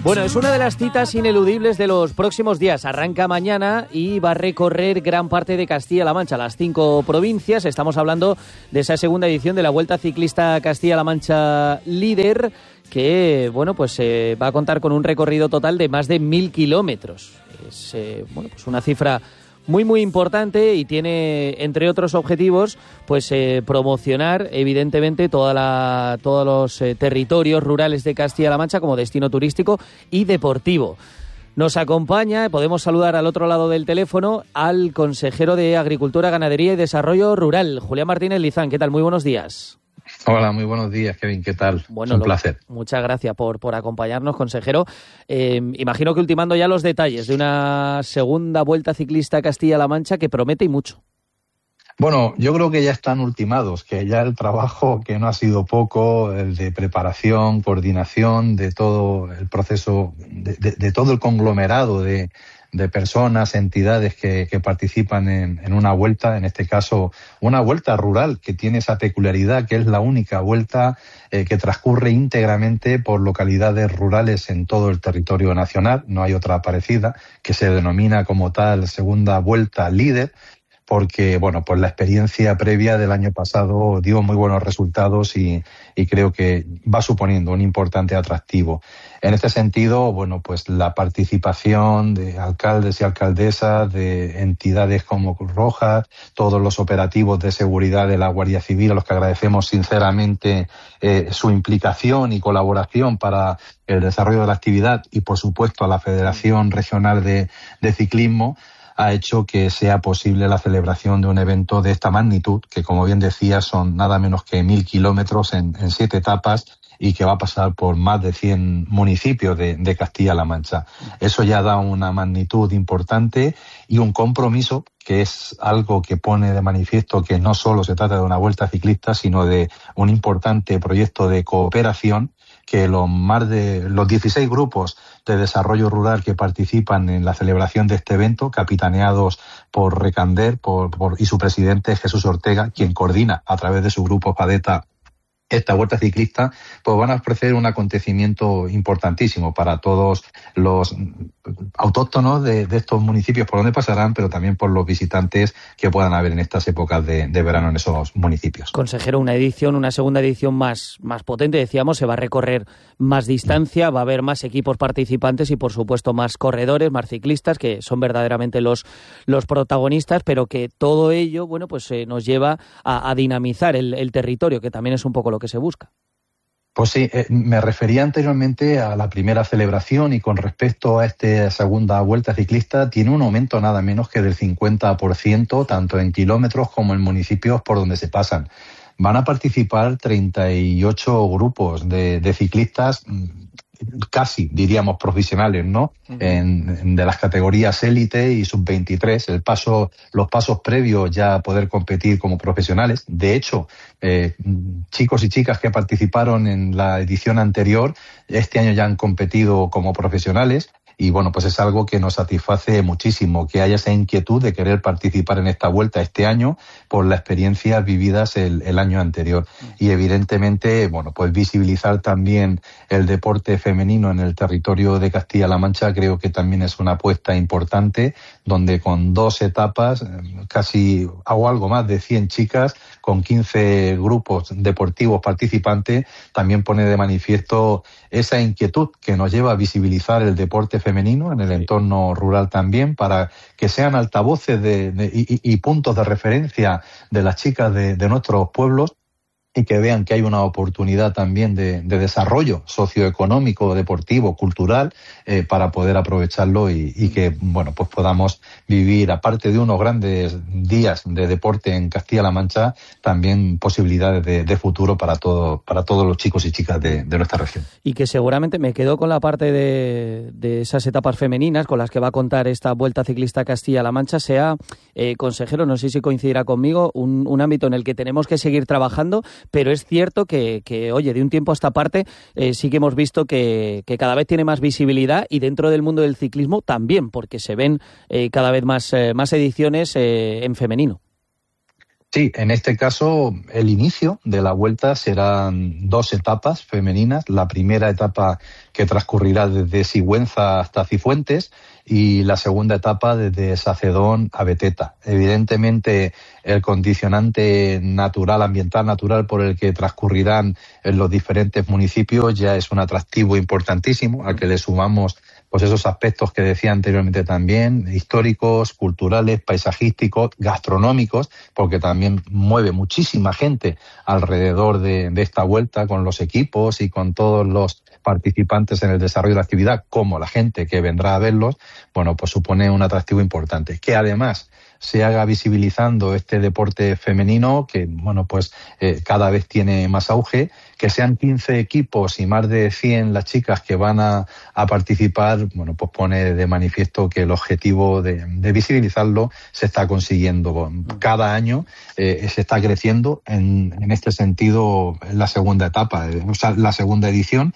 Bueno, es una de las citas ineludibles de los próximos días. Arranca mañana y va a recorrer gran parte de Castilla-La Mancha, las 5 provincias. Estamos hablando de esa segunda edición de la Vuelta Ciclista Castilla-La Mancha Líder, que bueno, pues va a contar con un recorrido total de más de 1.000 kilómetros. Es bueno, pues una cifra muy importante y tiene, entre otros objetivos, pues promocionar evidentemente todos los territorios rurales de Castilla-La Mancha como destino turístico y deportivo. Nos acompaña, podemos saludar al otro lado del teléfono al consejero de Agricultura, Ganadería y Desarrollo Rural, Julián Martínez Lizán. ¿Qué tal? Muy buenos días. Hola, muy buenos días, Kevin. ¿Qué tal? Bueno, es un placer. Muchas gracias por acompañarnos, consejero. Imagino que ultimando ya los detalles de una segunda Vuelta Ciclista Castilla-La Mancha que promete y mucho. Bueno, yo creo que ya están ultimados, que ya el trabajo, que no ha sido poco, el de preparación, coordinación, de todo el proceso, de todo el conglomerado de personas, entidades que participan en una vuelta, en este caso una vuelta rural que tiene esa peculiaridad que es la única vuelta que transcurre íntegramente por localidades rurales en todo el territorio nacional. No hay otra parecida, que se denomina como tal segunda vuelta líder, porque bueno, pues la experiencia previa del año pasado dio muy buenos resultados y creo que va suponiendo un importante atractivo. En este sentido, bueno, pues la participación de alcaldes y alcaldesas, de entidades como Cruz Roja, todos los operativos de seguridad de la Guardia Civil, a los que agradecemos sinceramente su implicación y colaboración para el desarrollo de la actividad, y por supuesto a la Federación Regional de Ciclismo, ha hecho que sea posible la celebración de un evento de esta magnitud, que como bien decía son nada menos que 1.000 kilómetros en 7 etapas y que va a pasar por más de 100 municipios de Castilla-La Mancha. Eso ya da una magnitud importante y un compromiso, que es algo que pone de manifiesto que no solo se trata de una vuelta ciclista, sino de un importante proyecto de cooperación, que los 16 grupos de desarrollo rural que participan en la celebración de este evento, capitaneados por Recander y su presidente Jesús Ortega, quien coordina a través de su grupo Padeta esta vuelta ciclista, pues van a ofrecer un acontecimiento importantísimo para todos los autóctonos de estos municipios por donde pasarán, pero también por los visitantes que puedan haber en estas épocas de verano en esos municipios. Consejero, una segunda edición más potente, decíamos, se va a recorrer más distancia, va a haber más equipos participantes y por supuesto más corredores, más ciclistas, que son verdaderamente los protagonistas, pero que todo ello, bueno, pues nos lleva a dinamizar el territorio, que también es un poco lo que se busca. Pues sí, me refería anteriormente a la primera celebración, y con respecto a esta segunda vuelta ciclista tiene un aumento nada menos que del 50%, tanto en kilómetros como en municipios por donde se pasan. Van a participar 38 grupos de ciclistas, casi diríamos profesionales, ¿no? De las categorías élite y sub-23, los pasos previos ya a poder competir como profesionales. De hecho, chicos y chicas que participaron en la edición anterior, este año ya han competido como profesionales. Y bueno, pues es algo que nos satisface muchísimo, que haya esa inquietud de querer participar en esta vuelta este año por las experiencias vividas el año anterior. Y evidentemente, bueno, pues visibilizar también el deporte femenino en el territorio de Castilla-La Mancha creo que también es una apuesta importante, donde con 2 etapas, casi o algo más de 100 chicas, con 15 grupos deportivos participantes, también pone de manifiesto esa inquietud que nos lleva a visibilizar el deporte femenino en el entorno rural también, para que sean altavoces y puntos de referencia de las chicas de nuestros pueblos, y que vean que hay una oportunidad también de desarrollo socioeconómico, deportivo, cultural, para poder aprovecharlo y que, bueno, pues podamos vivir, aparte de unos grandes días de deporte en Castilla-La Mancha, también posibilidades de futuro para todos los chicos y chicas de nuestra región. Y que seguramente me quedo con la parte de esas etapas femeninas con las que va a contar esta Vuelta Ciclista Castilla-La Mancha, sea, consejero, no sé si coincidirá conmigo, un ámbito en el que tenemos que seguir trabajando. Pero es cierto que, oye, de un tiempo a esta parte sí que hemos visto que cada vez tiene más visibilidad, y dentro del mundo del ciclismo también, porque se ven cada vez más ediciones en femenino. Sí, en este caso el inicio de la vuelta serán 2 etapas femeninas. La primera etapa que transcurrirá desde Sigüenza hasta Cifuentes y la segunda etapa desde Sacedón a Beteta. Evidentemente el condicionante natural, ambiental natural por el que transcurrirán en los diferentes municipios ya es un atractivo importantísimo al que le sumamos pues esos aspectos que decía anteriormente también, históricos, culturales, paisajísticos, gastronómicos, porque también mueve muchísima gente alrededor de esta vuelta con los equipos y con todos los participantes en el desarrollo de la actividad, como la gente que vendrá a verlos, bueno, pues supone un atractivo importante. Que además se haga visibilizando este deporte femenino que, bueno, pues cada vez tiene más auge, que sean 15 equipos y más de 100 las chicas que van a participar, bueno, pues pone de manifiesto que el objetivo de visibilizarlo se está consiguiendo. Cada año se está creciendo en este sentido en la segunda etapa, o sea, la segunda edición,